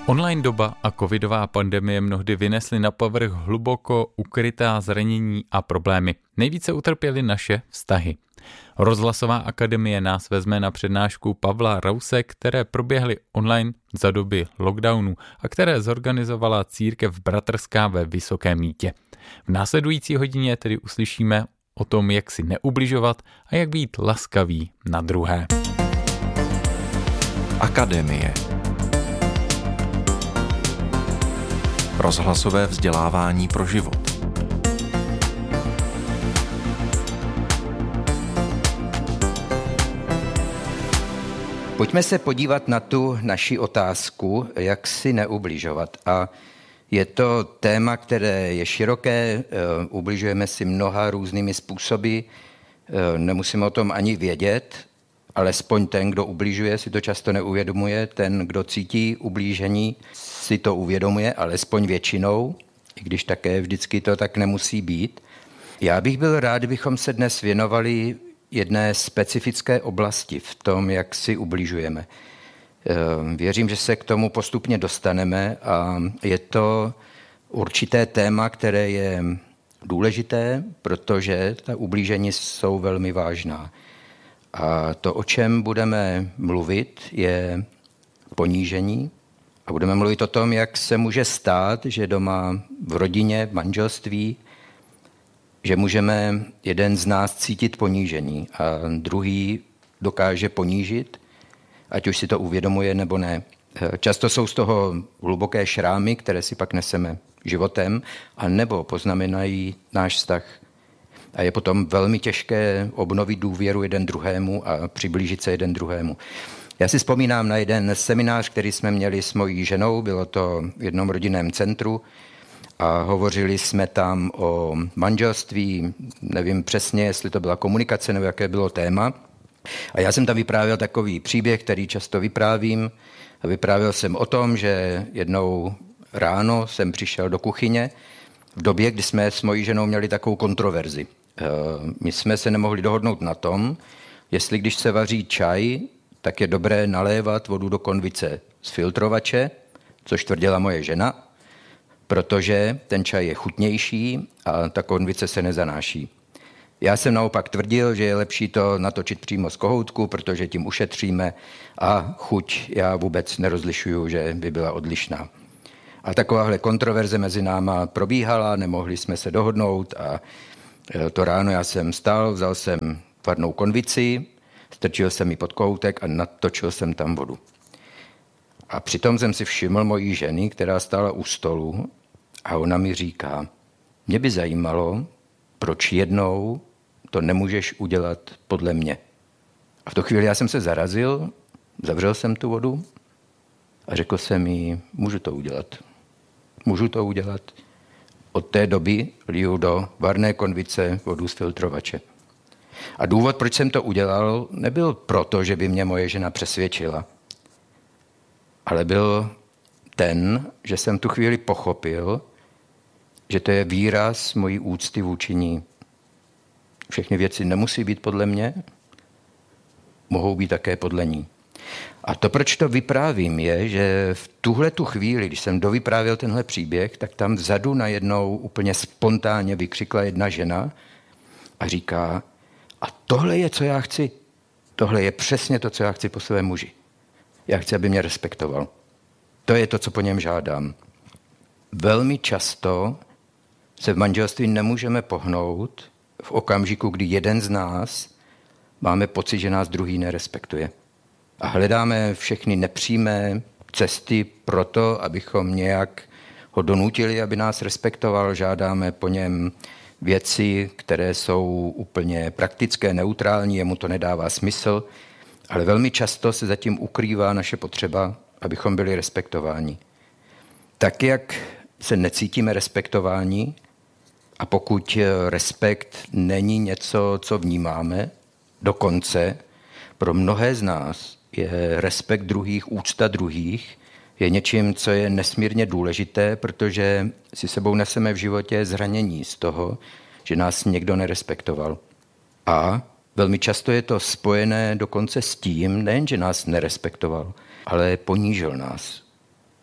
Online doba a covidová pandemie mnohdy vynesly na povrch hluboko ukrytá zranění a problémy. Nejvíce utrpěly naše vztahy. Rozhlasová akademie nás vezme na přednášku Pavla Rause, které proběhly online za doby lockdownu a které zorganizovala církev Bratrská ve Vysokém Mýtě. V následující hodině tedy uslyšíme o tom, jak si neubližovat a jak být laskavý na druhé. Akademie. Rozhlasové vzdělávání pro život. Pojďme se podívat na tu naši otázku, jak si neubližovat. A je to téma, které je široké, ubližujeme si mnoha různými způsoby, nemusíme o tom ani vědět, alespoň ten, kdo ubližuje, si to často neuvědomuje, ten, kdo cítí ublížení, si to uvědomuje, alespoň většinou, i když také vždycky to tak nemusí být. Já bych byl rád, kdybychom se dnes věnovali jedné specifické oblasti v tom, jak si ubližujeme. Věřím, že se k tomu postupně dostaneme a je to určité téma, které je důležité, protože ta ublížení jsou velmi vážná. A to, o čem budeme mluvit, je ponížení. A budeme mluvit o tom, jak se může stát, že doma v rodině, v manželství, že můžeme jeden z nás cítit ponížení a druhý dokáže ponížit, ať už si to uvědomuje nebo ne. Často jsou z toho hluboké šrámy, které si pak neseme životem, a nebo poznamenají náš vztah. A je potom velmi těžké obnovit důvěru jeden druhému a přiblížit se jeden druhému. Já si vzpomínám na jeden seminář, který jsme měli s mojí ženou, bylo to v jednom rodinném centru a hovořili jsme tam o manželství, nevím přesně, jestli to byla komunikace nebo jaké bylo téma. A já jsem tam vyprávěl takový příběh, který často vyprávím. A vyprávěl jsem o tom, že jednou ráno jsem přišel do kuchyně v době, kdy jsme s mojí ženou měli takovou kontroverzi. My jsme se nemohli dohodnout na tom, jestli když se vaří čaj, tak je dobré nalévat vodu do konvice z filtrovače, což tvrdila moje žena, protože ten čaj je chutnější a ta konvice se nezanáší. Já jsem naopak tvrdil, že je lepší to natočit přímo z kohoutku, protože tím ušetříme a chuť já vůbec nerozlišuju, že by byla odlišná. A takováhle kontroverze mezi náma probíhala, nemohli jsme se dohodnout a to ráno já jsem stál, vzal jsem varnou konvici, strčil jsem ji pod kohoutek a natočil jsem tam vodu. A přitom jsem si všiml mojí ženy, která stála u stolu a ona mi říká, mě by zajímalo, proč jednou to nemůžeš udělat podle mě. A v tu chvíli já jsem se zarazil, zavřel jsem tu vodu a řekl jsem jí, můžu to udělat. Můžu to udělat. Od té doby liju do varné konvice vodu z filtrovače. A důvod, proč jsem to udělal, nebyl proto, že by mě moje žena přesvědčila, ale byl ten, že jsem tu chvíli pochopil, že to je výraz mojí úcty vůči ní. Všechny věci nemusí být podle mě, mohou být také podle ní. A to, proč to vyprávím, je, že v tuhle tu chvíli, když jsem dovyprávěl tenhle příběh, tak tam vzadu najednou úplně spontánně vykřikla jedna žena a říká, a tohle je, co já chci. Tohle je přesně to, co já chci po svém muži. Já chci, aby mě respektoval. To je to, co po něm žádám. Velmi často se v manželství nemůžeme pohnout v okamžiku, kdy jeden z nás máme pocit, že nás druhý nerespektuje. A hledáme všechny nepřímé cesty pro to, abychom nějak ho donutili, aby nás respektoval. Žádáme po něm věci, které jsou úplně praktické, neutrální, jemu to nedává smysl, ale velmi často se zatím ukrývá naše potřeba, abychom byli respektováni. Tak, jak se necítíme respektováni, a pokud respekt není něco, co vnímáme, dokonce pro mnohé z nás je respekt druhých, úcta druhých, je něčím, co je nesmírně důležité, protože si sebou neseme v životě zranění z toho, že nás někdo nerespektoval. A velmi často je to spojené dokonce s tím, nejen, že nás nerespektoval, ale ponížil nás.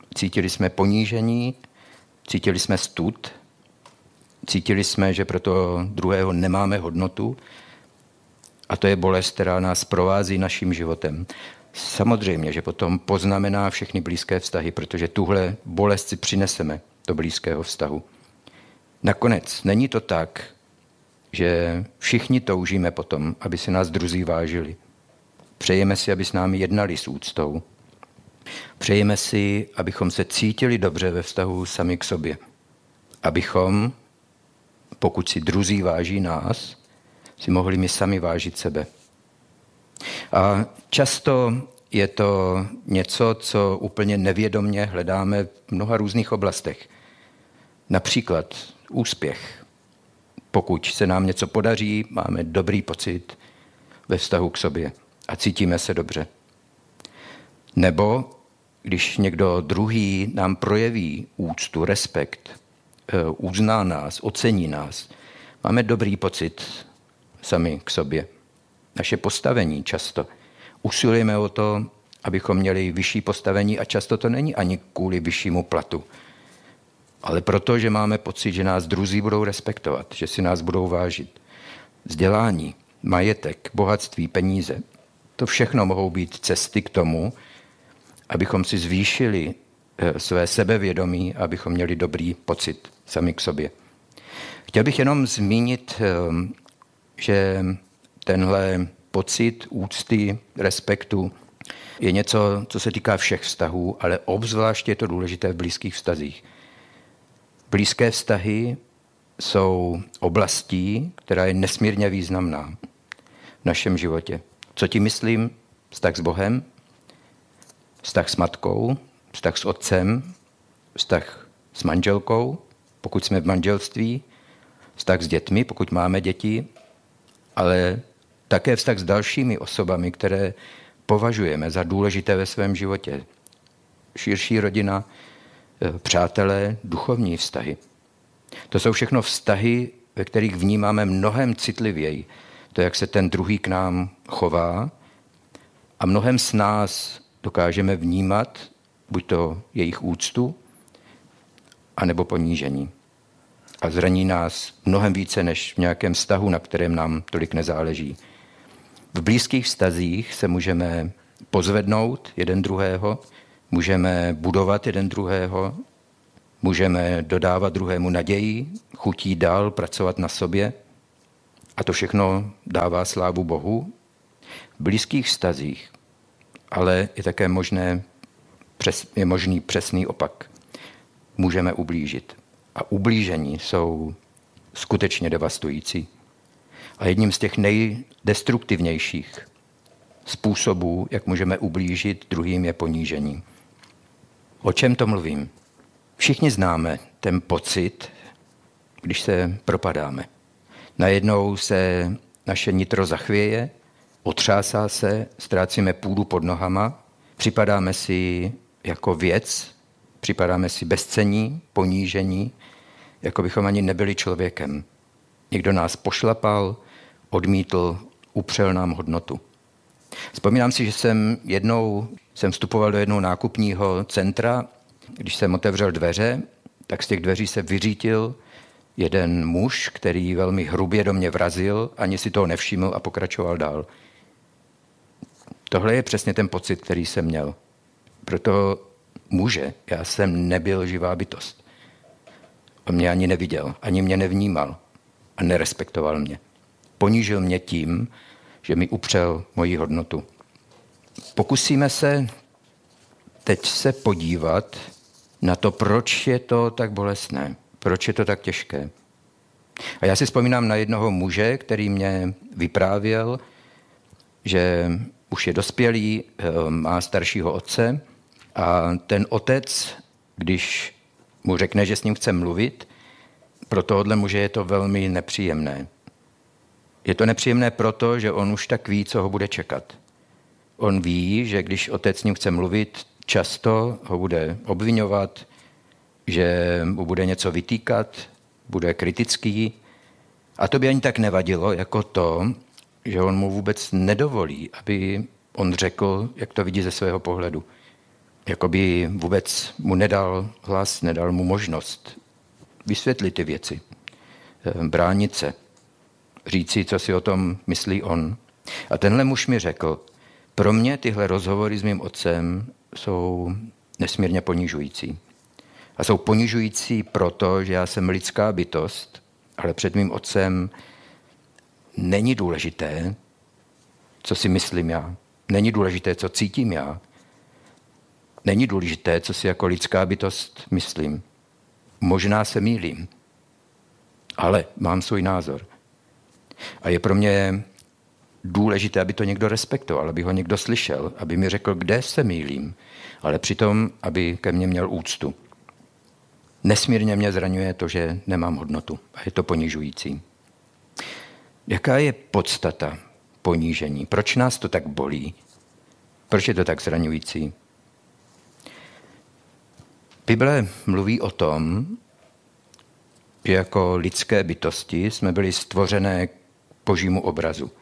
cítili jsme ponížení, cítili jsme stud, cítili jsme, že pro toho druhého nemáme hodnotu a to je bolest, která nás provází naším životem. Samozřejmě, že potom poznamená všechny blízké vztahy, protože tuhle bolest si přineseme do blízkého vztahu. Nakonec není to tak, že všichni toužíme potom, aby se nás druzí vážili. Přejeme si, aby s námi jednali s úctou. Přejeme si, abychom se cítili dobře ve vztahu sami k sobě. Abychom, pokud si druzí váží nás, si mohli my sami vážit sebe. A často je to něco, co úplně nevědomně hledáme v mnoha různých oblastech. Například úspěch. Pokud se nám něco podaří, máme dobrý pocit ve vztahu k sobě a cítíme se dobře. Nebo když někdo druhý nám projeví úctu, respekt, uzná nás, ocení nás, máme dobrý pocit sami k sobě. Naše postavení často. Usilujeme o to, abychom měli vyšší postavení a často to není ani kvůli vyššímu platu. Ale proto, že máme pocit, že nás druzí budou respektovat, že si nás budou vážit. Vzdělání, majetek, bohatství, peníze, to všechno mohou být cesty k tomu, abychom si zvýšili své sebevědomí, abychom měli dobrý pocit sami k sobě. Chtěl bych jenom zmínit, že tenhle pocit úcty, respektu je něco, co se týká všech vztahů, ale obzvláště je to důležité v blízkých vztazích. Blízké vztahy jsou oblastí, která je nesmírně významná v našem životě. Co tím myslím? Vztah s Bohem, vztah s matkou, vztah s otcem, vztah s manželkou, pokud jsme v manželství, vztah s dětmi, pokud máme děti, ale také vztah s dalšími osobami, které považujeme za důležité ve svém životě. Širší rodina, přátelé, duchovní vztahy. To jsou všechno vztahy, ve kterých vnímáme mnohem citlivěji to, jak se ten druhý k nám chová a mnohem s nás dokážeme vnímat buď to jejich úctu, anebo ponížení. A zraní nás mnohem více než v nějakém vztahu, na kterém nám tolik nezáleží. V blízkých vztazích se můžeme pozvednout jeden druhého, můžeme budovat jeden druhého, můžeme dodávat druhému naději, chutí dál pracovat na sobě a to všechno dává slávu Bohu. V blízkých vztazích ale je také možný přesný opak. Můžeme ublížit. A ublížení jsou skutečně devastující. A jedním z těch nejdestruktivnějších způsobů, jak můžeme ublížit druhým, je ponížení. O čem to mluvím? Všichni známe ten pocit, když se propadáme. Najednou se naše nitro zachvěje, otřásá se, ztrácíme půdu pod nohama, připadáme si jako věc, připadáme si bezcenní, ponížení, jako bychom ani nebyli člověkem. Někdo nás pošlapal, odmítl, upřel nám hodnotu. Vzpomínám si, že jsem vstupoval do jednoho nákupního centra, když jsem otevřel dveře, tak z těch dveří se vyřítil jeden muž, který velmi hrubě do mě vrazil, ani si toho nevšiml a pokračoval dál. Tohle je přesně ten pocit, který jsem měl. Proto muže, já jsem nebyl živá bytost. On mě ani neviděl, ani mě nevnímal a nerespektoval mě. Ponížil mě tím, že mi upřel moji hodnotu. Pokusíme se teď se podívat na to, proč je to tak bolestné, proč je to tak těžké. A já si vzpomínám na jednoho muže, který mě vyprávěl, že už je dospělý, má staršího otce a ten otec, když mu řekne, že s ním chce mluvit, pro tohohle muže je to velmi nepříjemné. Je to nepříjemné proto, že on už tak ví, co ho bude čekat. On ví, že když otec s ním chce mluvit, často ho bude obviňovat, že mu bude něco vytýkat, bude kritický. A to by ani tak nevadilo, jako to, že on mu vůbec nedovolí, aby on řekl, jak to vidí ze svého pohledu. Jakoby vůbec mu nedal hlas, nedal mu možnost vysvětlit ty věci, bránit se, říci, co si o tom myslí on. A tenhle muž mi řekl, pro mě tyhle rozhovory s mým otcem jsou nesmírně ponižující. A jsou ponižující proto, že já jsem lidská bytost, ale před mým otcem není důležité, co si myslím já. Není důležité, co cítím já. Není důležité, co si jako lidská bytost myslím. Možná se mýlím, ale mám svůj názor. A je pro mě důležité, aby to někdo respektoval, aby ho někdo slyšel, aby mi řekl, kde se mýlím, ale přitom, aby ke mně měl úctu. Nesmírně mě zraňuje to, že nemám hodnotu a je to ponižující. Jaká je podstata ponížení? Proč nás to tak bolí? Proč je to tak zraňující? Bible mluví o tom, že jako lidské bytosti jsme byli stvořené k Božímu obrazu.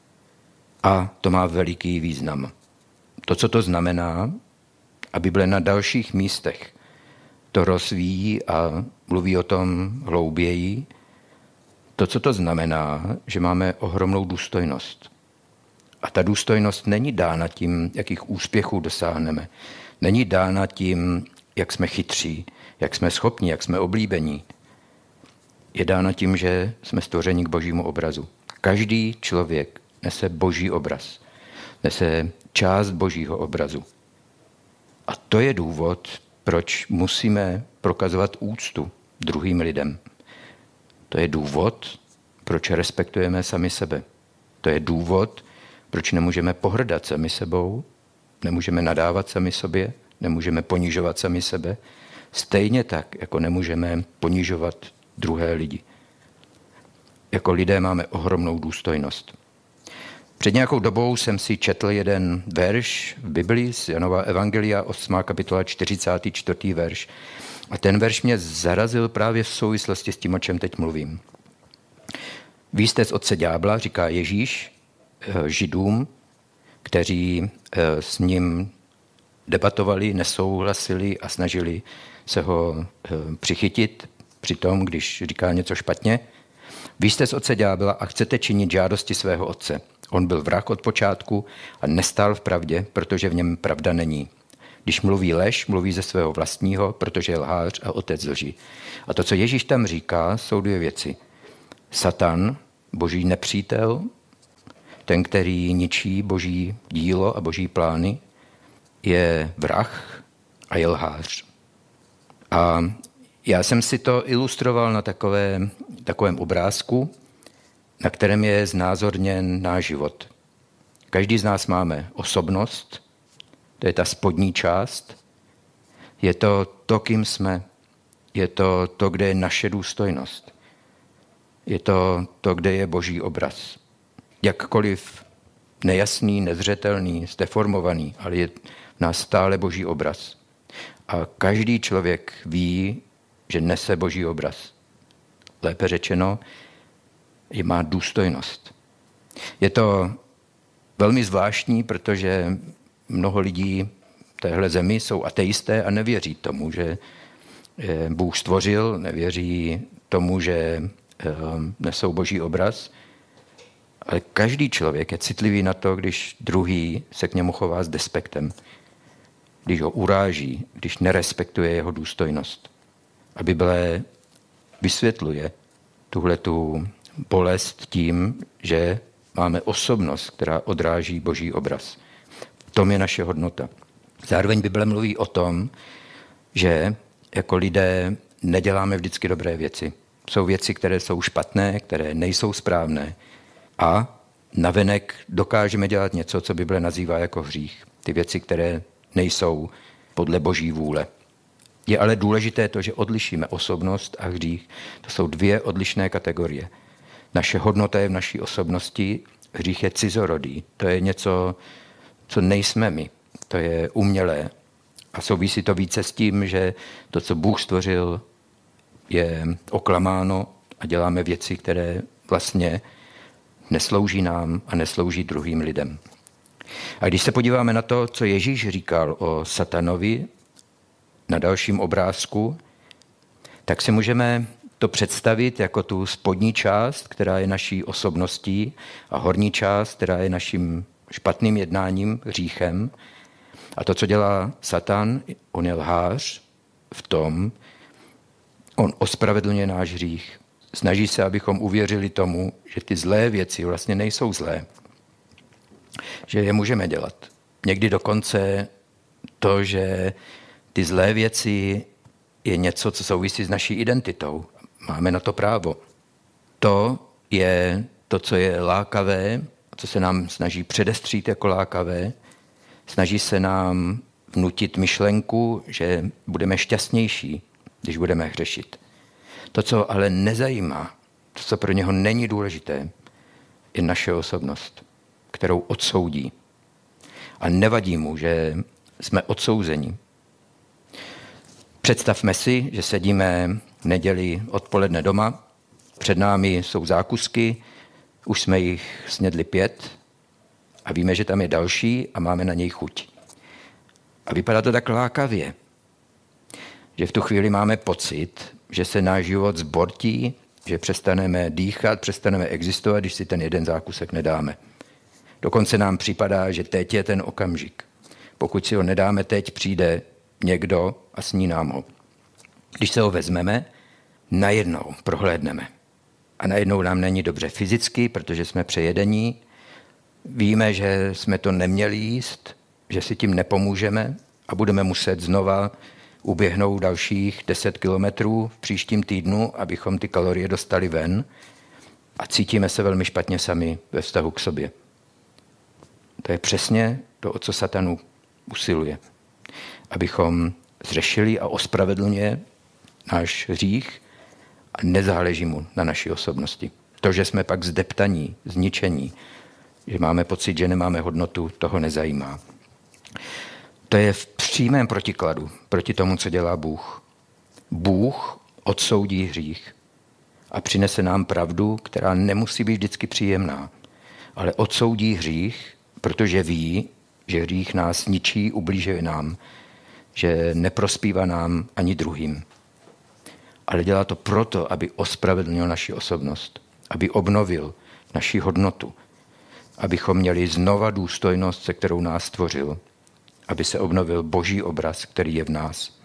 A to má veliký význam. To, co to znamená, a Bible na dalších místech to rozvíjí a mluví o tom hlouběji, to, co to znamená, že máme ohromnou důstojnost. A ta důstojnost není dána tím, jakých úspěchů dosáhneme. Není dána tím, jak jsme chytří, jak jsme schopní, jak jsme oblíbení. Je dána tím, že jsme stvořeni k Božímu obrazu. Každý člověk nese Boží obraz. Nese část Božího obrazu. A to je důvod, proč musíme prokazovat úctu druhým lidem. To je důvod, proč respektujeme sami sebe. To je důvod, proč nemůžeme pohrdat sami sebou, nemůžeme nadávat sami sobě, nemůžeme ponižovat sami sebe, stejně tak, jako nemůžeme ponižovat druhé lidi. Jako lidé máme ohromnou důstojnost. Před nějakou dobou jsem si četl jeden verš v Biblii z Janova Evangelia, 8. kapitola, 44. verš. A ten verš mě zarazil právě v souvislosti s tím, o čem teď mluvím. Vy jste z otce ďábla, říká Ježíš Židům, kteří s ním debatovali, nesouhlasili a snažili se ho přichytit při tom, když říká něco špatně. Vy jste z otce ďábla a chcete činit žádosti svého otce. On byl vrah od počátku a nestál v pravdě, protože v něm pravda není. Když mluví lež, mluví ze svého vlastního, protože je lhář a otec lži. A to, co Ježíš tam říká, jsou dvě věci. Satan, boží nepřítel, ten, který ničí boží dílo a boží plány, je vrah a je lhář. A já jsem si to ilustroval na takovém obrázku, na kterém je znázorněn náš život. Každý z nás máme osobnost, to je ta spodní část, je to, kým jsme, je to, kde je naše důstojnost, je to, kde je Boží obraz. Jakkoliv nejasný, nezřetelný, zdeformovaný, ale je v nás stále Boží obraz. A každý člověk ví, že nese Boží obraz. Lépe řečeno, že má důstojnost. Je to velmi zvláštní, protože mnoho lidí v téhle zemi jsou ateisté a nevěří tomu, že Bůh stvořil, nevěří tomu, že nesou Boží obraz. Ale každý člověk je citlivý na to, když druhý se k němu chová s despektem, když ho uráží, když nerespektuje jeho důstojnost. A Bible vysvětluje tuhletu bolest tím, že máme osobnost, která odráží Boží obraz. V tom je naše hodnota. Zároveň Bible mluví o tom, že jako lidé neděláme vždycky dobré věci. Jsou věci, které jsou špatné, které nejsou správné a navenek dokážeme dělat něco, co Bible nazývá jako hřích. Ty věci, které nejsou podle Boží vůle. Je ale důležité to, že odlišíme osobnost a hřích. To jsou dvě odlišné kategorie. Naše hodnota je v naší osobnosti, hřích je cizorodý. To je něco, co nejsme my. To je umělé. A souvisí to více s tím, že to, co Bůh stvořil, je oklamáno a děláme věci, které vlastně neslouží nám a neslouží druhým lidem. A když se podíváme na to, co Ježíš říkal o satanovi na dalším obrázku, tak si můžeme to představit jako tu spodní část, která je naší osobností, a horní část, která je naším špatným jednáním, hříchem. A to, co dělá Satan, on je lhář v tom, on ospravedlňuje náš hřích. Snaží se, abychom uvěřili tomu, že ty zlé věci vlastně nejsou zlé. Že je můžeme dělat. Někdy dokonce to, že ty zlé věci je něco, co souvisí s naší identitou. Máme na to právo. To je to, co je lákavé, co se nám snaží předestřít jako lákavé. Snaží se nám vnutit myšlenku, že budeme šťastnější, když budeme hřešit. To, co ale nezajímá, to, co pro něho není důležité, je naše osobnost, kterou odsoudí. A nevadí mu, že jsme odsouzeni. Představme si, že sedíme v neděli odpoledne doma, před námi jsou zákusky, už jsme jich snědli 5 a víme, že tam je další a máme na něj chuť. A vypadá to tak lákavě, že v tu chvíli máme pocit, že se náš život zbortí, že přestaneme dýchat, přestaneme existovat, když si ten jeden zákusek nedáme. Dokonce nám připadá, že teď je ten okamžik. Pokud si ho nedáme teď, přijde někdo a sní nám ho. Když se ho vezmeme, najednou prohlédneme. A najednou nám není dobře fyzicky, protože jsme přejedení. Víme, že jsme to neměli jíst, že si tím nepomůžeme a budeme muset znova uběhnout dalších 10 kilometrů v příštím týdnu, abychom ty kalorie dostali ven, a cítíme se velmi špatně sami ve vztahu k sobě. To je přesně to, o co Satanu usiluje. Abychom zřešili a ospravedlňuje náš hřích a nezáleží mu na naší osobnosti. To, že jsme pak zdeptaní, zničení, že máme pocit, že nemáme hodnotu, toho nezajímá. To je v přímém protikladu proti tomu, co dělá Bůh. Bůh odsoudí hřích a přinese nám pravdu, která nemusí být vždycky příjemná, ale odsoudí hřích, protože ví, že hřích nás ničí, ubližuje nám, že neprospívá nám ani druhým. Ale dělá to proto, aby ospravedlnil naši osobnost, aby obnovil naši hodnotu, abychom měli znova důstojnost, se kterou nás stvořil, aby se obnovil Boží obraz, který je v nás.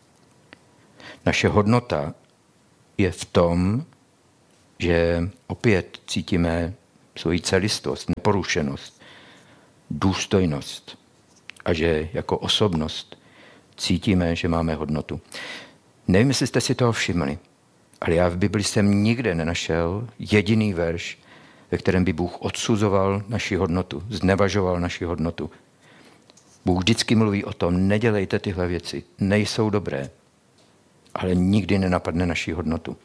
Naše hodnota je v tom, že opět cítíme svoji celistost, neporušenost, důstojnost a že jako osobnost cítíme, že máme hodnotu. Nevím, jestli jste si toho všimli, ale já v Bibli jsem nikde nenašel jediný verš, ve kterém by Bůh odsuzoval naši hodnotu, znevažoval naši hodnotu. Bůh vždycky mluví o tom, nedělejte tyhle věci, nejsou dobré, ale nikdy nenapadne naši hodnotu.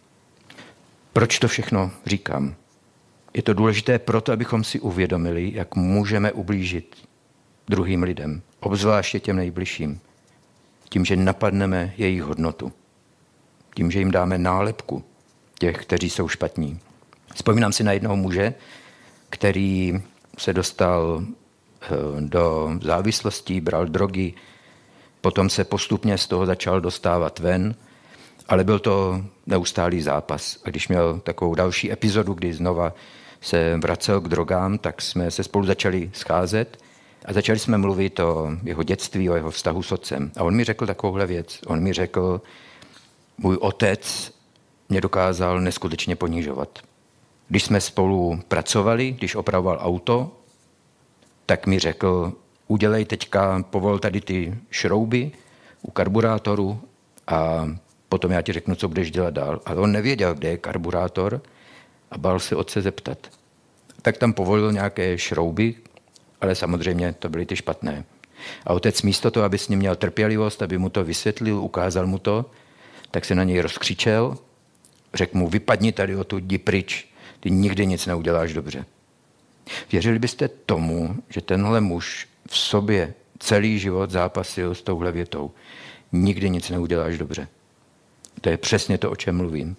Proč to všechno říkám? Je to důležité proto, abychom si uvědomili, jak můžeme ublížit druhým lidem, obzvláště těm nejbližším, tím, že napadneme jejich hodnotu, tím, že jim dáme nálepku těch, kteří jsou špatní. Vzpomínám si na jednoho muže, který se dostal do závislostí, bral drogy, potom se postupně z toho začal dostávat ven, ale byl to neustálý zápas. A když měl takovou další epizodu, kdy znova se vracel k drogám, tak jsme se spolu začali scházet a začali jsme mluvit o jeho dětství, o jeho vztahu s otcem. A on mi řekl takovouhle věc. On mi řekl, můj otec mě dokázal neskutečně ponižovat. Když jsme spolu pracovali, když opravoval auto, tak mi řekl, udělej teďka, povol tady ty šrouby u karburátoru a potom já ti řeknu, co budeš dělat dál. Ale on nevěděl, kde je karburátor a bál se otce zeptat. Tak tam povolil nějaké šrouby, ale samozřejmě to byly ty špatné. A otec místo toho, aby s ním měl trpělivost, aby mu to vysvětlil, ukázal mu to, tak se na něj rozkřičel, řekl mu, vypadni tady odtud, jdi pryč, ty nikdy nic neuděláš dobře. Věřili byste tomu, že tenhle muž v sobě celý život zápasil s touhle větou? Nikdy nic neuděláš dobře. To je přesně to, o čem mluvím.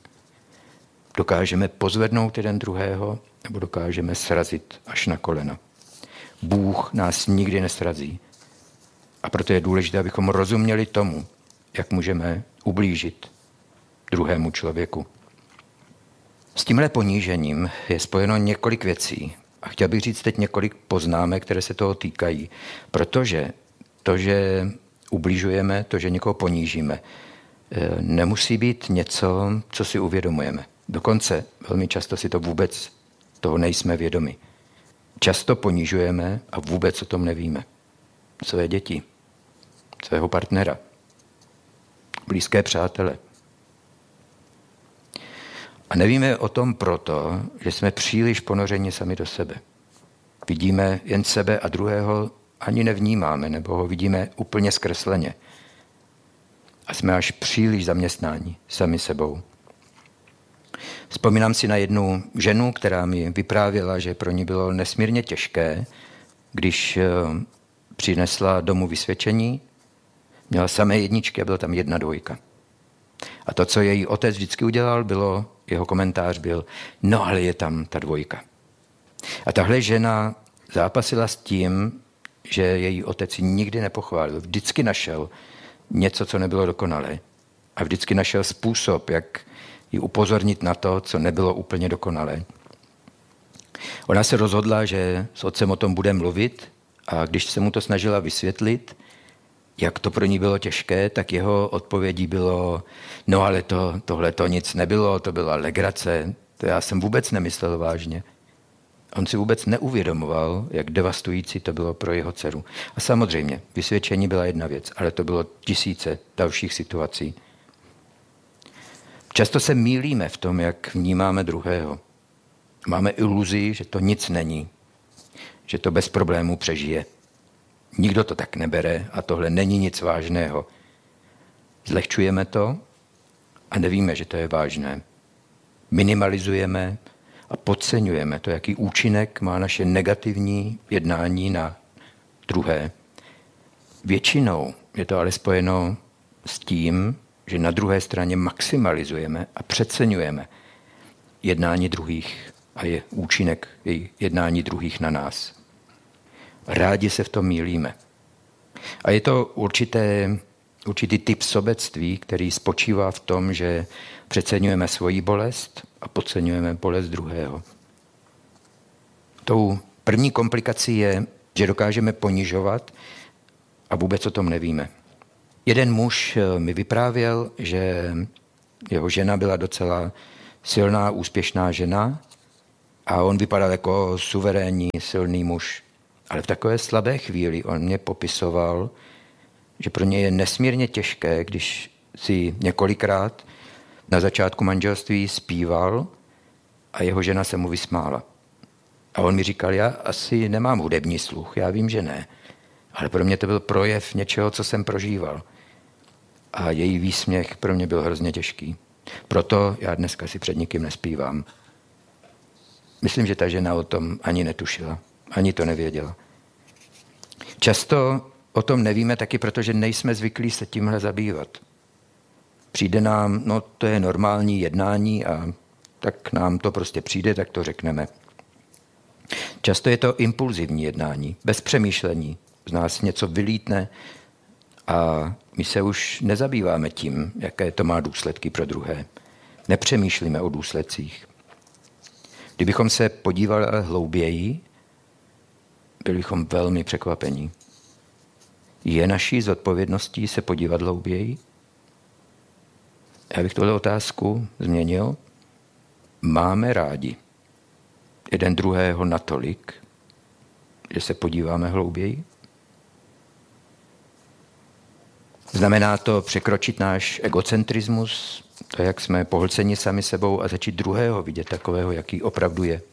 Dokážeme pozvednout jeden druhého, nebo dokážeme srazit až na kolena. Bůh nás nikdy nesrazí. A proto je důležité, abychom rozuměli tomu, jak můžeme ublížit druhému člověku. S tímhle ponížením je spojeno několik věcí. A chtěl bych říct teď několik poznámek, které se toho týkají. Protože to, že ubližujeme, to, že někoho ponížíme, nemusí být něco, co si uvědomujeme. Dokonce velmi často si to vůbec toho nejsme vědomi. Často ponižujeme a vůbec o tom nevíme. Své děti, svého partnera, blízké přátele. A nevíme o tom proto, že jsme příliš ponořeni sami do sebe. Vidíme jen sebe a druhého ani nevnímáme, nebo ho vidíme úplně zkresleně. A jsme až příliš zaměstnáni sami sebou. Vzpomínám si na jednu ženu, která mi vyprávěla, že pro ní bylo nesmírně těžké, když přinesla domů vysvědčení, měla samé jedničky a byla tam 1 2. A to, co její otec vždycky udělal, jeho komentář byl, no ale je tam ta 2. A tahle žena zápasila s tím, že její otec ji nikdy nepochválil. Vždycky našel něco, co nebylo dokonalé. A vždycky našel způsob, jak ji upozornit na to, co nebylo úplně dokonalé. Ona se rozhodla, že s otcem o tom bude mluvit a když se mu to snažila vysvětlit, jak to pro ní bylo těžké, tak jeho odpovědí bylo, no ale tohle to nic nebylo, to byla legrace, to já jsem vůbec nemyslel vážně. On si vůbec neuvědomoval, jak devastující to bylo pro jeho dceru. A samozřejmě, vysvědčení byla jedna věc, ale to bylo tisíce dalších situací. Často se mýlíme v tom, jak vnímáme druhého. Máme iluzi, že to nic není, že to bez problémů přežije. Nikdo to tak nebere a tohle není nic vážného. Zlehčujeme to a nevíme, že to je vážné. Minimalizujeme a podceňujeme to, jaký účinek má naše negativní jednání na druhé. Většinou je to ale spojeno s tím, že na druhé straně maximalizujeme a přeceňujeme jednání druhých a je účinek jednání druhých na nás. Rádi se v tom mýlíme. A je to určitý typ sobectví, který spočívá v tom, že přeceňujeme svoji bolest a podceňujeme bolest druhého. Tou první komplikací je, že dokážeme ponižovat a vůbec o tom nevíme. Jeden muž mi vyprávěl, že jeho žena byla docela silná, úspěšná žena a on vypadal jako suverénní, silný muž. Ale v takové slabé chvíli on mě popisoval, že pro ně je nesmírně těžké, když si několikrát na začátku manželství zpíval a jeho žena se mu vysmála. A on mi říkal, já asi nemám hudební sluch, já vím, že ne. Ale pro mě to byl projev něčeho, co jsem prožíval. A její výsměch pro mě byl hrozně těžký. Proto já dneska si před nikým nespívám. Myslím, že ta žena o tom ani netušila, ani to nevěděla. Často o tom nevíme taky, protože nejsme zvyklí se tímhle zabývat. Přijde nám, no to je normální jednání a tak nám to prostě přijde, tak to řekneme. Často je to impulzivní jednání, bez přemýšlení. Z nás něco vylítne a my se už nezabýváme tím, jaké to má důsledky pro druhé. Nepřemýšlíme o důsledcích. Kdybychom se podívali hlouběji, byli bychom velmi překvapení. Je naší zodpovědností se podívat hlouběji? Já bych tuhle otázku změnil. Máme rádi jeden druhého natolik, že se podíváme hlouběji? Znamená to překročit náš egocentrismus, to, jak jsme pohlceni sami sebou a začít druhého vidět takového, jaký opravdu je.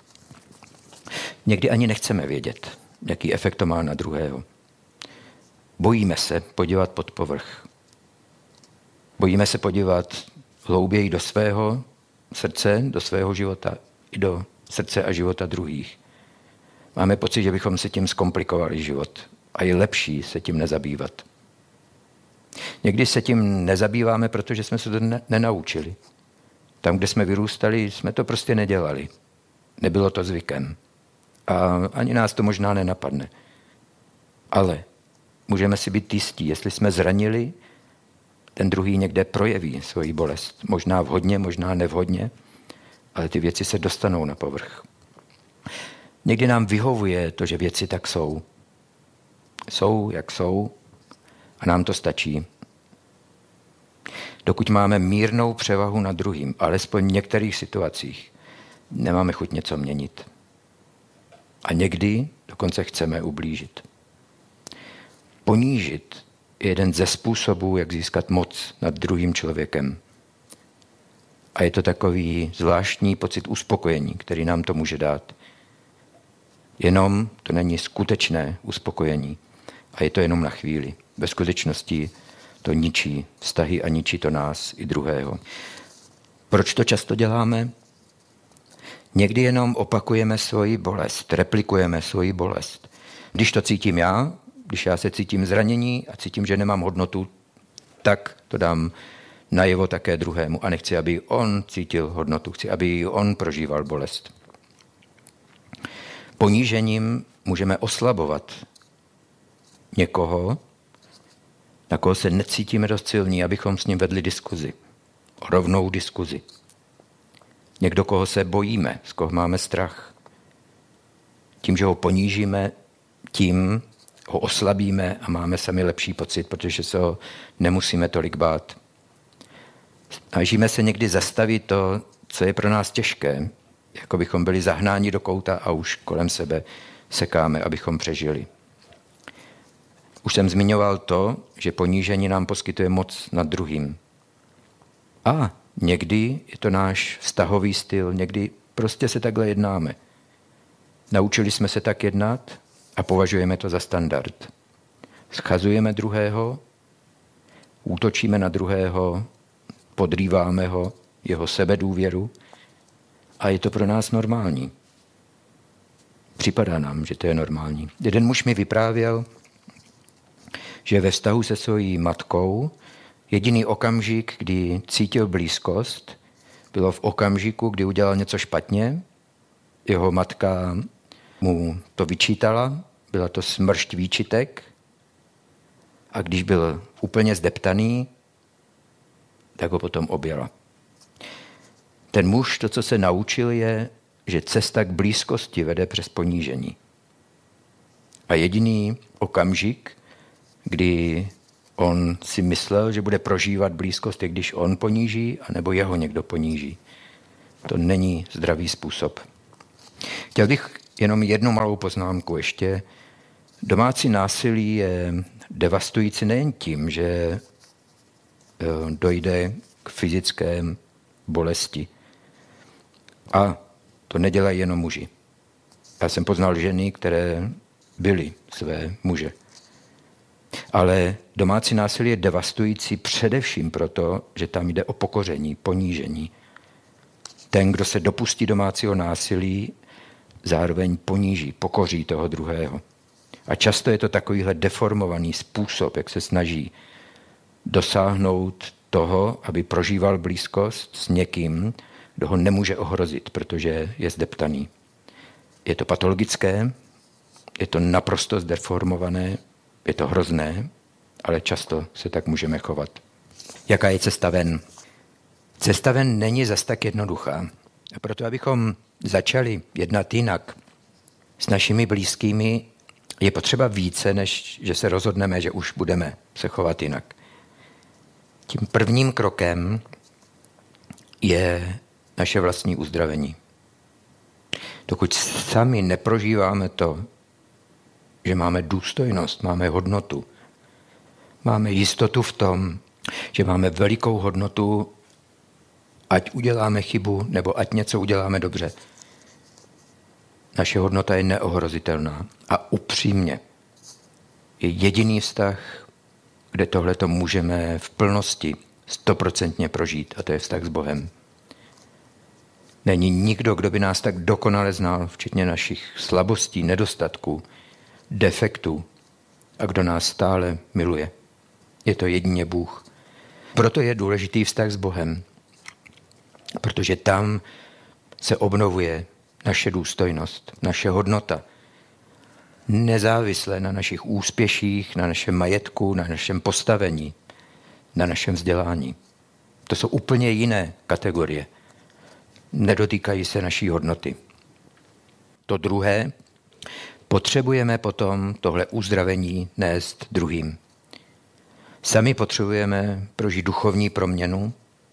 Někdy ani nechceme vědět, jaký efekt to má na druhého. Bojíme se podívat pod povrch. Bojíme se podívat hlouběji do svého srdce, do svého života i do srdce a života druhých. Máme pocit, že bychom si tím zkomplikovali život a je lepší se tím nezabývat. Někdy se tím nezabýváme, protože jsme se to nenaučili. Tam, kde jsme vyrůstali, jsme to prostě nedělali. Nebylo to zvykem. A ani nás to možná nenapadne. Ale můžeme si být jistí, jestli jsme zranili, ten druhý někde projeví svoji bolest. Možná vhodně, možná nevhodně, ale ty věci se dostanou na povrch. Někdy nám vyhovuje to, že věci tak jsou. Jsou, jak jsou, a nám to stačí. Dokud máme mírnou převahu nad druhým, alespoň v některých situacích, nemáme chuť něco měnit. A někdy dokonce chceme ublížit. Ponížit je jeden ze způsobů, jak získat moc nad druhým člověkem. A je to takový zvláštní pocit uspokojení, který nám to může dát. Jenom to není skutečné uspokojení. A je to jenom na chvíli. Ve skutečnosti to ničí vztahy a ničí to nás i druhého. Proč to často děláme? Někdy jenom opakujeme svoji bolest, replikujeme svoji bolest. Když to cítím já, když já se cítím zranění a cítím, že nemám hodnotu, tak to dám najevo také druhému. A nechci, aby on cítil hodnotu, chci, aby on prožíval bolest. Ponížením můžeme oslabovat někoho, na koho se necítíme dost silní, abychom s ním vedli diskuzi. Rovnou diskuzi. Někdo, koho se bojíme, z koho máme strach. Tím, že ho ponížíme, tím ho oslabíme a máme sami lepší pocit, protože se ho nemusíme tolik bát. Snažíme se někdy zastavit to, co je pro nás těžké, jako bychom byli zahnáni do kouta a už kolem sebe sekáme, abychom přežili. Už jsem zmiňoval to, že ponížení nám poskytuje moc nad druhým. A někdy je to náš vztahový styl, někdy prostě se takhle jednáme. Naučili jsme se tak jednat a považujeme to za standard. Schazujeme druhého, útočíme na druhého, podrýváme ho, jeho sebedůvěru a je to pro nás normální. Připadá nám, že to je normální. Jeden muž mi vyprávěl, že ve vztahu se svojí matkou jediný okamžik, kdy cítil blízkost, bylo v okamžiku, kdy udělal něco špatně. Jeho matka mu to vyčítala, byla to smršť výčitek a když byl úplně zdeptaný, tak ho potom objela. Ten muž, to, co se naučil, je, že cesta k blízkosti vede přes ponížení. A jediný okamžik, kdy on si myslel, že bude prožívat blízkost, je když on poníží, anebo jeho někdo poníží. To není zdravý způsob. Chtěl bych jenom jednu malou poznámku ještě. Domácí násilí je devastující nejen tím, že dojde k fyzické bolesti. A to nedělají jenom muži. Já jsem poznal ženy, které byly své muže. Ale domácí násilí je devastující především proto, že tam jde o pokoření, ponížení. Ten, kdo se dopustí domácího násilí, zároveň poníží, pokoří toho druhého. A často je to takovýhle deformovaný způsob, jak se snaží dosáhnout toho, aby prožíval blízkost s někým, kdo ho nemůže ohrozit, protože je zdeptaný. Je to patologické, je to naprosto zdeformované, je to hrozné, ale často se tak můžeme chovat. Jaká je cesta ven? Cesta ven není zas tak jednoduchá. A proto, abychom začali jednat jinak s našimi blízkými, je potřeba více, než že se rozhodneme, že už budeme se chovat jinak. Tím prvním krokem je naše vlastní uzdravení. Dokud sami neprožíváme to, že máme důstojnost, máme hodnotu, máme jistotu v tom, že máme velikou hodnotu, ať uděláme chybu, nebo ať něco uděláme dobře. Naše hodnota je neohrozitelná a upřímně je jediný vztah, kde tohleto můžeme v plnosti 100% prožít, a to je vztah s Bohem. Není nikdo, kdo by nás tak dokonale znal, včetně našich slabostí, nedostatků, defektů a kdo nás stále miluje. Je to jedině Bůh. Proto je důležitý vztah s Bohem, protože tam se obnovuje naše důstojnost, naše hodnota, nezávisle na našich úspěších, na našem majetku, na našem postavení, na našem vzdělání. To jsou úplně jiné kategorie. Nedotýkají se naší hodnoty. To druhé, potřebujeme potom tohle uzdravení nést druhým. Sami potřebujeme prožít duchovní proměnu,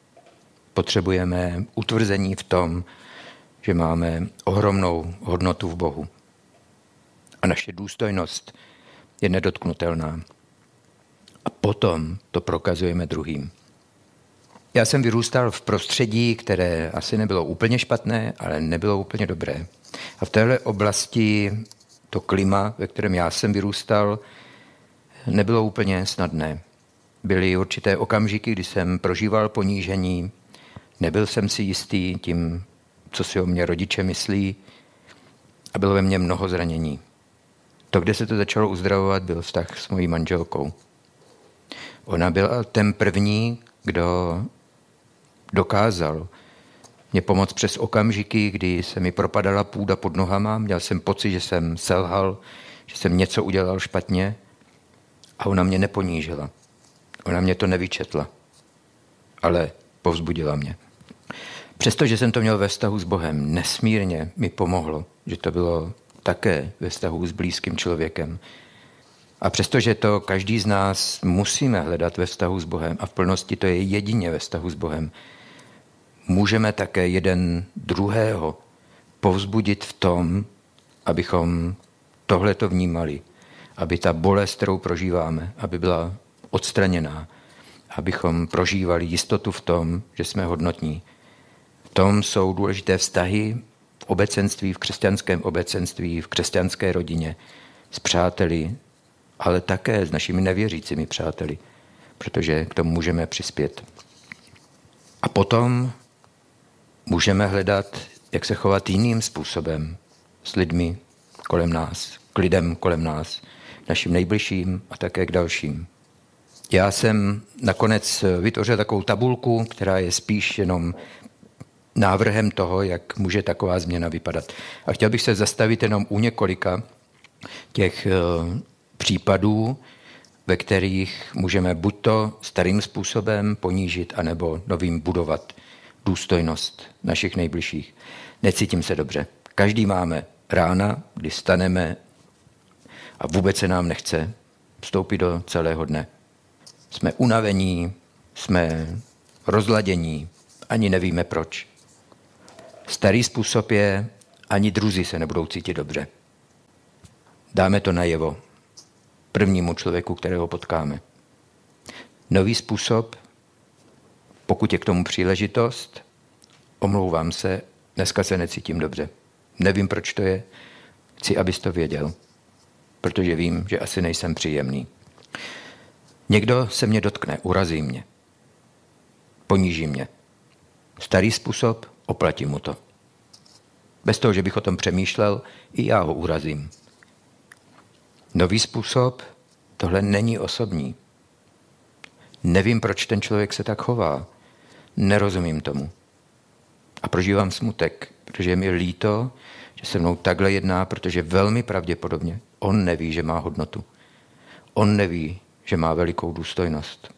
potřebujeme utvrzení v tom, že máme ohromnou hodnotu v Bohu. A naše důstojnost je nedotknutelná. A potom to prokazujeme druhým. Já jsem vyrůstal v prostředí, které asi nebylo úplně špatné, ale nebylo úplně dobré. A v téhle oblasti to klima, ve kterém já jsem vyrůstal, nebylo úplně snadné. Byly určité okamžiky, kdy jsem prožíval ponížení, nebyl jsem si jistý tím, co si o mě rodiče myslí, a bylo ve mně mnoho zranění. To, kde se to začalo uzdravovat, byl vztah s mojí manželkou. Ona byla ten první, kdo dokázal mě pomoct přes okamžiky, kdy se mi propadala půda pod nohama, měl jsem pocit, že jsem selhal, že jsem něco udělal špatně, a ona mě neponížila. Ona mě to nevyčetla, ale povzbudila mě. Přestože jsem to měl ve vztahu s Bohem, nesmírně mi pomohlo, že to bylo také ve vztahu s blízkým člověkem. A přestože to každý z nás musíme hledat ve vztahu s Bohem, a v plnosti to je jedině ve vztahu s Bohem, můžeme také jeden druhého povzbudit v tom, abychom tohleto vnímali, aby ta bolest, kterou prožíváme, aby byla odstraněná, abychom prožívali jistotu v tom, že jsme hodnotní. V tom jsou důležité vztahy v obecenství, v křesťanském obecenství, v křesťanské rodině, s přáteli, ale také s našimi nevěřícími přáteli, protože k tomu můžeme přispět. A potom můžeme hledat, jak se chovat jiným způsobem s lidmi kolem nás, k lidem kolem nás, našim nejbližším a také k dalším. Já jsem nakonec vytvořil takovou tabulku, která je spíš jenom návrhem toho, jak může taková změna vypadat. A chtěl bych se zastavit jenom u několika těch případů, ve kterých můžeme buď to starým způsobem ponížit, anebo novým budovat důstojnost našich nejbližších. Necítím se dobře. Každý máme rána, kdy staneme a vůbec se nám nechce vstoupit do celého dne. Jsme unavení, jsme rozladění, ani nevíme proč. Starý způsob je, ani druzí se nebudou cítit dobře. Dáme to najevo prvnímu člověku, kterého potkáme. Nový způsob, pokud je k tomu příležitost, omlouvám se, dneska se necítím dobře. Nevím, proč to je, chci, abys to věděl, protože vím, že asi nejsem příjemný. Někdo se mě dotkne, urazí mě, poníží mě. Starý způsob, oplatím mu to. Bez toho, že bych o tom přemýšlel, i já ho urazím. Nový způsob, tohle není osobní. Nevím, proč ten člověk se tak chová. Nerozumím tomu. A prožívám smutek, protože je mi líto, že se mnou takhle jedná, protože velmi pravděpodobně on neví, že má hodnotu. On neví, že má velikou důstojnost.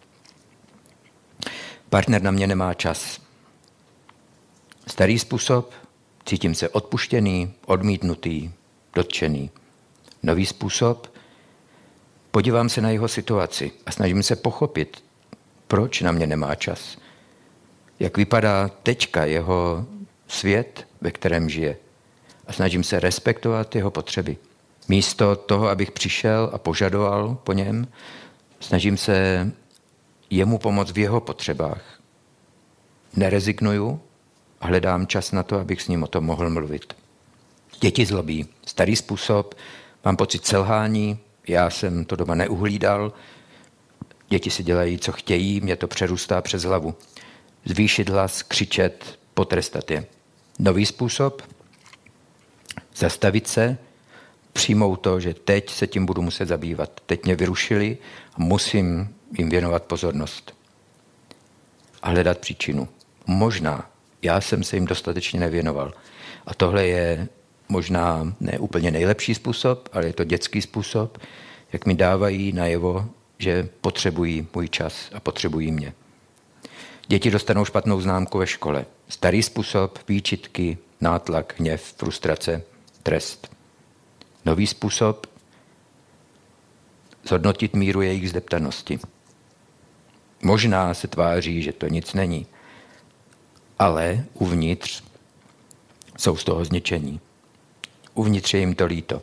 Partner na mě nemá čas. Starý způsob, cítím se odpuštěný, odmítnutý, dotčený. Nový způsob, podívám se na jeho situaci a snažím se pochopit, proč na mě nemá čas. Jak vypadá teďka jeho svět, ve kterém žije. A snažím se respektovat jeho potřeby. Místo toho, abych přišel a požadoval po něm, snažím se jemu pomoct v jeho potřebách. Nerezignuju a hledám čas na to, abych s ním o tom mohl mluvit. Děti zlobí. Starý způsob, mám pocit selhání, já jsem to doma neuhlídal, děti si dělají, co chtějí, mě to přerůstá přes hlavu. Zvýšit hlas, křičet, potrestat je. Nový způsob, zastavit se, přijmout to, že teď se tím budu muset zabývat. Teď mě vyrušili a musím jim věnovat pozornost. A hledat příčinu. Možná já jsem se jim dostatečně nevěnoval. A tohle je možná ne úplně nejlepší způsob, ale je to dětský způsob, jak mi dávají najevo, že potřebují můj čas a potřebují mě. Děti dostanou špatnou známku ve škole. Starý způsob, výčitky, nátlak, hněv, frustrace, trest. Nový způsob, zhodnotit míru jejich zdeptanosti. Možná se tváří, že to nic není, ale uvnitř jsou z toho zničení. Uvnitř je jim to líto.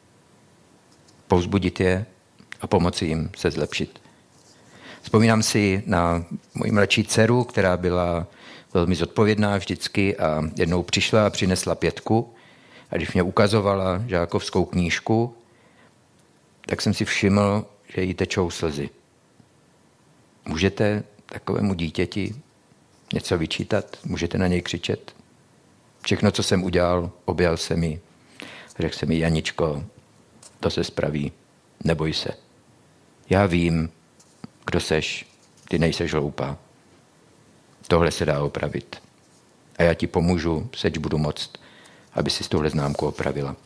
Povzbudit je a pomoci jim se zlepšit. Vzpomínám si na moji mladší dceru, která byla velmi zodpovědná vždycky a jednou přišla a přinesla 5. A když mě ukazovala žákovskou knížku, tak jsem si všiml, že jí tečou slzy. Můžete takovému dítěti něco vyčítat? Můžete na něj křičet? Všechno, co jsem udělal, objal jsem jí. Řekl jsem jí, Janičko, to se spraví, neboj se. Já vím, kdo seš, ty nejseš hloupá. Tohle se dá opravit. A já ti pomůžu, seč budu moct, aby si tuhle známku opravila.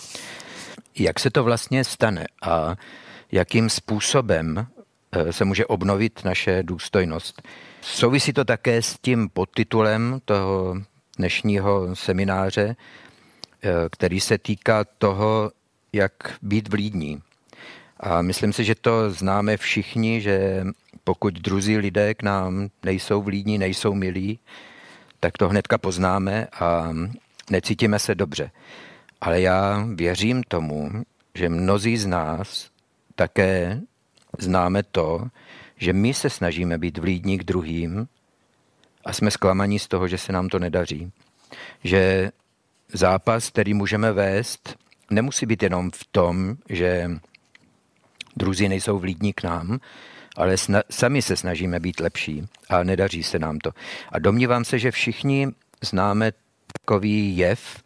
Jak se to vlastně stane a jakým způsobem se může obnovit naše důstojnost? Souvisí to také s tím podtitulem toho dnešního semináře, který se týká toho, jak být vlídní. A myslím si, že to známe všichni, že pokud druzí lidé k nám nejsou vlídní, nejsou milí, tak to hnedka poznáme a necítíme se dobře. Ale já věřím tomu, že mnozí z nás také známe to, že my se snažíme být vlídní k druhým a jsme zklamaní z toho, že se nám to nedaří. Že zápas, který můžeme vést, nemusí být jenom v tom, že druzí nejsou vlídní k nám, ale sami se snažíme být lepší a nedaří se nám to. A domnívám se, že všichni známe takový jev,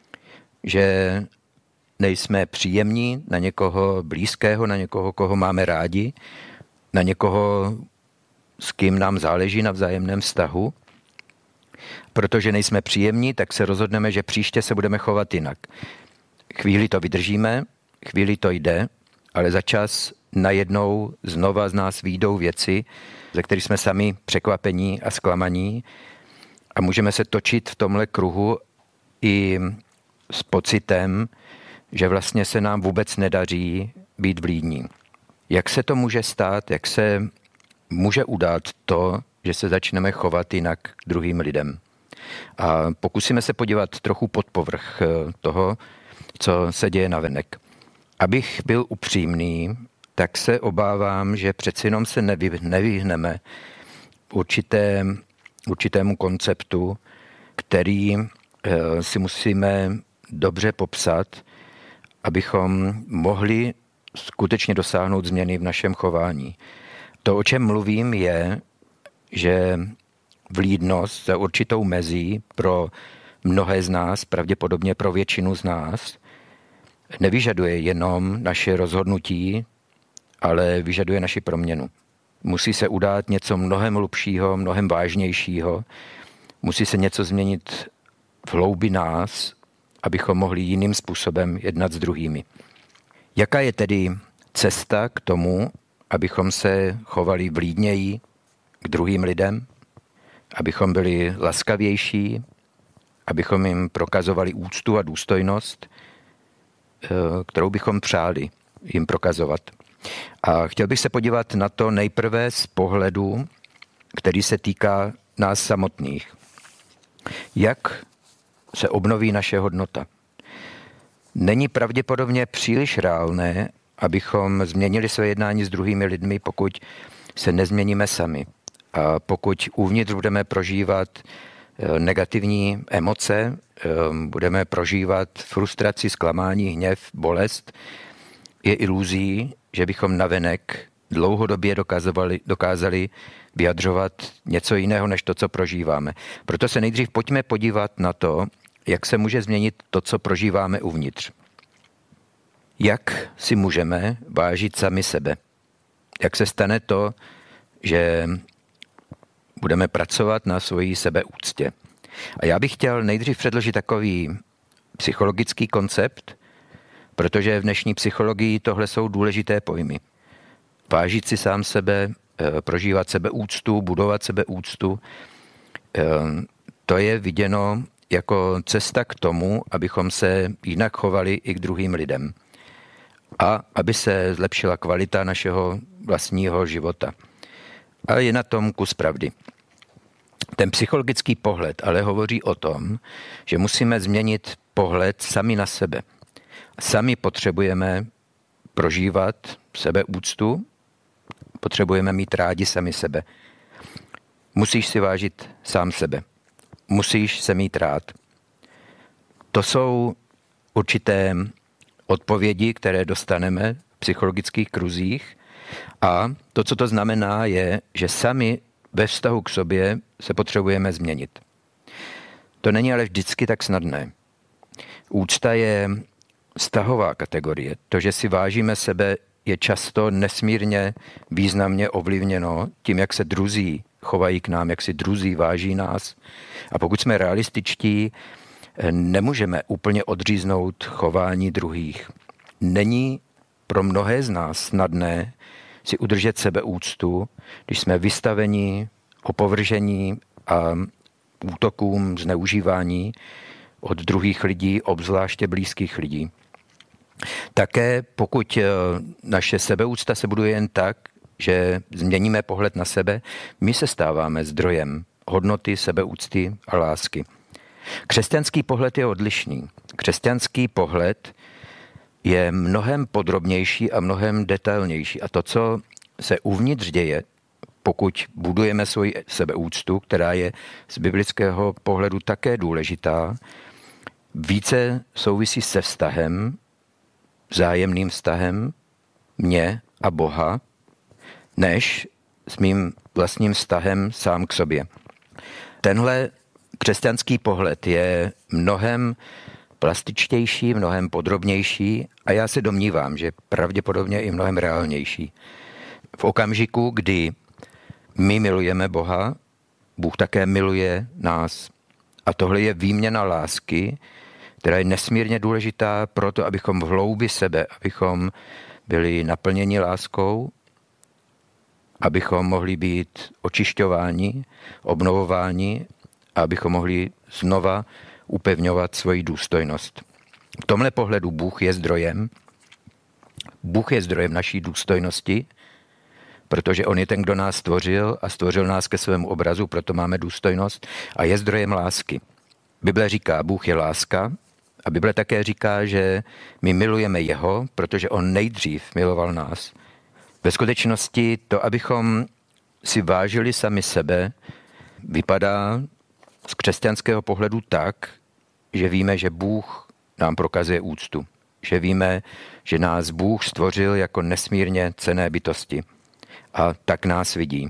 že nejsme příjemní na někoho blízkého, na někoho, koho máme rádi, na někoho, s kým nám záleží na vzájemném vztahu. Protože nejsme příjemní, tak se rozhodneme, že příště se budeme chovat jinak. Chvíli to vydržíme, chvíli to jde, ale za čas najednou znova z nás vyjdou věci, ze kterých jsme sami překvapení a zklamaní a můžeme se točit v tomhle kruhu i s pocitem, že vlastně se nám vůbec nedaří být vlídní. Jak se to může stát, jak se může udát to, že se začneme chovat jinak k druhým lidem? A pokusíme se podívat trochu pod povrch toho, co se děje navenek. Abych byl upřímný, tak se obávám, že přeci jenom se nevyhneme určitému konceptu, který si musíme dobře popsat, abychom mohli skutečně dosáhnout změny v našem chování. To, o čem mluvím, je, že vlídnost za určitou mezí pro mnohé z nás, pravděpodobně pro většinu z nás, nevyžaduje jenom naše rozhodnutí, ale vyžaduje naši proměnu. Musí se udát něco mnohem hlubšího, mnohem vážnějšího. Musí se něco změnit v hloubi nás, abychom mohli jiným způsobem jednat s druhými. Jaká je tedy cesta k tomu, abychom se chovali vlídněji k druhým lidem, abychom byli laskavější, abychom jim prokazovali úctu a důstojnost, kterou bychom přáli jim prokazovat. A chtěl bych se podívat na to nejprve z pohledu, který se týká nás samotných. Jak se obnoví naše hodnota? Není pravděpodobně příliš reálné, abychom změnili své jednání s druhými lidmi, pokud se nezměníme sami. A pokud uvnitř budeme prožívat negativní emoce, budeme prožívat frustraci, zklamání, hněv, bolest, je iluzí, že bychom navenek dlouhodobě dokázali vyjadřovat něco jiného, než to, co prožíváme. Proto se nejdřív pojďme podívat na to, jak se může změnit to, co prožíváme uvnitř. Jak si můžeme vážit sami sebe? Jak se stane to, že budeme pracovat na svojí sebeúctě? A já bych chtěl nejdřív předložit takový psychologický koncept, protože v dnešní psychologii tohle jsou důležité pojmy. Vážit si sám sebe, prožívat sebeúctu, budovat sebeúctu, to je viděno jako cesta k tomu, abychom se jinak chovali i k druhým lidem a aby se zlepšila kvalita našeho vlastního života. A je na tom kus pravdy. Ten psychologický pohled ale hovoří o tom, že musíme změnit pohled sami na sebe. Sami potřebujeme prožívat sebeúctu, potřebujeme mít rádi sami sebe. Musíš si vážit sám sebe. Musíš se mít rád. To jsou určité odpovědi, které dostaneme v psychologických kruzích a to, co to znamená, je, že sami ve vztahu k sobě se potřebujeme změnit. To není ale vždycky tak snadné. Úcta je vztahová kategorie. To, že si vážíme sebe, je často nesmírně významně ovlivněno tím, jak se druzí chovají k nám, jak si druzí váží nás. A pokud jsme realističtí, nemůžeme úplně odříznout chování druhých. Není pro mnohé z nás snadné si udržet sebeúctu, když jsme vystaveni opovržení a útokům, zneužívání od druhých lidí, obzvláště blízkých lidí. Také pokud naše sebeúcta se buduje jen tak, že změníme pohled na sebe, my se stáváme zdrojem hodnoty, sebeúcty a lásky. Křesťanský pohled je odlišný. Křesťanský pohled je mnohem podrobnější a mnohem detailnější. A to, co se uvnitř děje, pokud budujeme svoji sebeúctu, která je z biblického pohledu také důležitá, více souvisí se vztahem, vzájemným vztahem mě a Boha, než s mým vlastním vztahem sám k sobě. Tenhle křesťanský pohled je mnohem plastičtější, mnohem podrobnější a já se domnívám, že pravděpodobně i mnohem reálnější. V okamžiku, kdy my milujeme Boha, Bůh také miluje nás. A tohle je výměna lásky, která je nesmírně důležitá pro to, abychom v hloubi sebe, abychom byli naplněni láskou, abychom mohli být očišťováni, obnovováni a abychom mohli znova upevňovat svoji důstojnost. V tomhle pohledu Bůh je zdrojem. Bůh je zdrojem naší důstojnosti, protože on je ten, kdo nás stvořil a stvořil nás ke svému obrazu, proto máme důstojnost a je zdrojem lásky. Bible říká, Bůh je láska a Bible také říká, že my milujeme jeho, protože on nejdřív miloval nás. Ve skutečnosti to, abychom si vážili sami sebe, vypadá z křesťanského pohledu tak, že víme, že Bůh nám prokazuje úctu. Že víme, že nás Bůh stvořil jako nesmírně cenné bytosti. A tak nás vidí.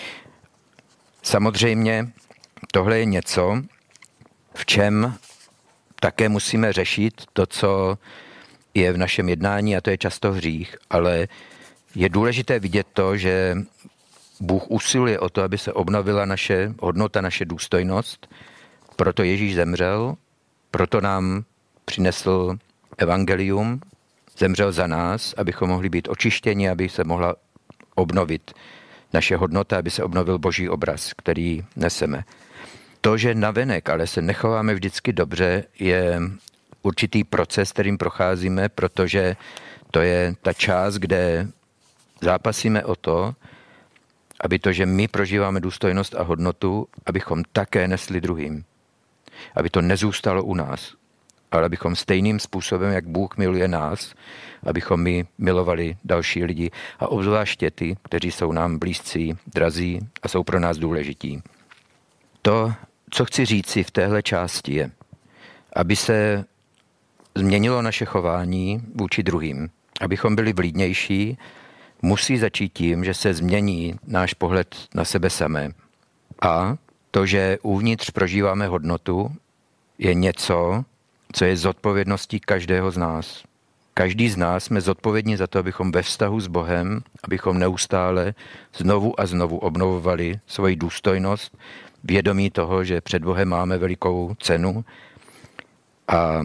Samozřejmě tohle je něco, v čem také musíme řešit to, co je v našem jednání, a to je často hřích, ale je důležité vidět to, že Bůh usiluje o to, aby se obnovila naše hodnota, naše důstojnost. Proto Ježíš zemřel, proto nám přinesl evangelium, zemřel za nás, abychom mohli být očištěni, aby se mohla obnovit naše hodnota, aby se obnovil Boží obraz, který neseme. To, že navenek, ale se nechováme vždycky dobře, je určitý proces, kterým procházíme, protože to je ta část, kde zápasíme o to, aby to, že my prožíváme důstojnost a hodnotu, abychom také nesli druhým. Aby to nezůstalo u nás, ale abychom stejným způsobem, jak Bůh miluje nás, abychom my milovali další lidi a obzvláště ty, kteří jsou nám blízcí, drazí a jsou pro nás důležití. To, co chci říci v téhle části je, aby se změnilo naše chování vůči druhým, abychom byli vlídnější, musí začít tím, že se změní náš pohled na sebe samé. A to, že uvnitř prožíváme hodnotu, je něco, co je zodpovědností každého z nás. Každý z nás jsme zodpovědní za to, abychom ve vztahu s Bohem, abychom neustále znovu a znovu obnovovali svoji důstojnost, vědomí toho, že před Bohem máme velikou cenu a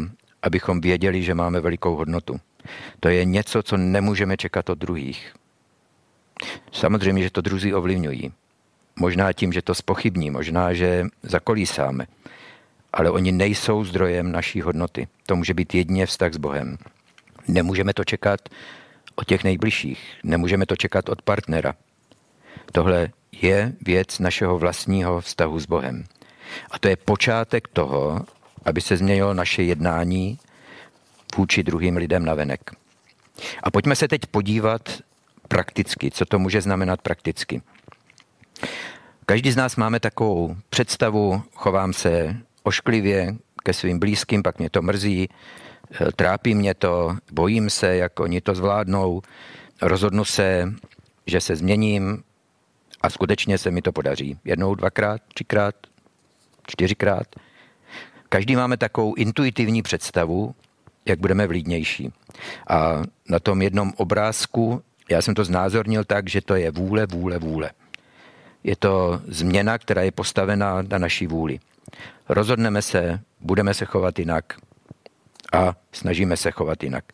abychom věděli, že máme velikou hodnotu. To je něco, co nemůžeme čekat od druhých. Samozřejmě, že to druzí ovlivňují. Možná tím, že to zpochybní, možná, že zakolísáme. Ale oni nejsou zdrojem naší hodnoty. To může být jedině vztah s Bohem. Nemůžeme to čekat od těch nejbližších. Nemůžeme to čekat od partnera. Tohle je věc našeho vlastního vztahu s Bohem. A to je počátek toho, aby se změnilo naše jednání vůči druhým lidem navenek. A pojďme se teď podívat prakticky, co to může znamenat prakticky. Každý z nás máme takovou představu, chovám se ošklivě ke svým blízkým, pak mě to mrzí, trápí mě to, bojím se, jak oni to zvládnou, rozhodnu se, že se změním a skutečně se mi to podaří. 1, 2krát, 3krát, 4krát. Každý máme takovou intuitivní představu, jak budeme vlídnější. A na tom jednom obrázku já jsem to znázornil tak, že to je vůle. Je to změna, která je postavena na naší vůli. Rozhodneme se, budeme se chovat jinak a snažíme se chovat jinak.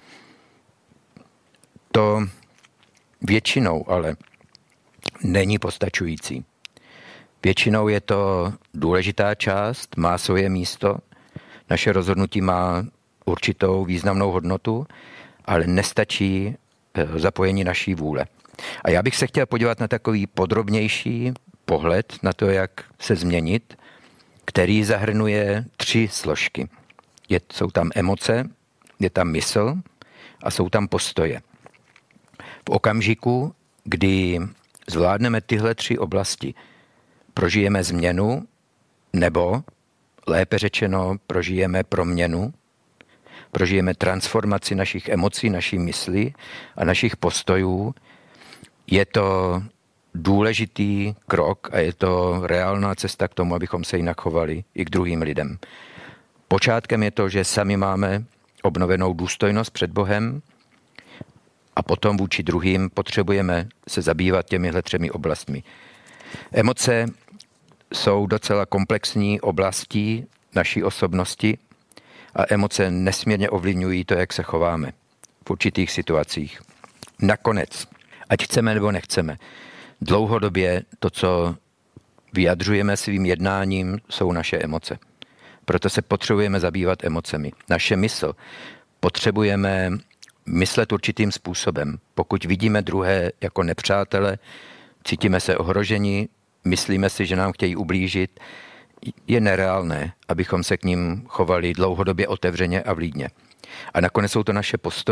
To většinou ale není postačující. Většinou je to důležitá část, má svoje místo, naše rozhodnutí má určitou významnou hodnotu, ale nestačí zapojení naší vůle. A já bych se chtěl podívat na takový podrobnější pohled na to, jak se změnit, který zahrnuje 3 složky. Jsou tam emoce, je tam mysl a jsou tam postoje. V okamžiku, kdy zvládneme tyhle 3 oblasti, prožijeme změnu, nebo lépe řečeno, prožijeme proměnu, prožijeme transformaci našich emocí, naší mysli a našich postojů. Je to důležitý krok a je to reálná cesta k tomu, abychom se jinak chovali i k druhým lidem. Počátkem je to, že sami máme obnovenou důstojnost před Bohem a potom vůči druhým potřebujeme se zabývat těmihle 3 oblastmi. Emoce jsou docela komplexní oblastí naší osobnosti a emoce nesmírně ovlivňují to, jak se chováme v určitých situacích. Nakonec, ať chceme nebo nechceme, dlouhodobě to, co vyjadřujeme svým jednáním, jsou naše emoce. Proto se potřebujeme zabývat emocemi. Naše mysl potřebujeme myslet určitým způsobem. Pokud vidíme druhé jako nepřátele, cítíme se ohroženi, myslíme si, že nám chtějí ublížit, je nereálné, abychom se k ním chovali dlouhodobě otevřeně a vlídně. A nakonec jsou to naše postoje.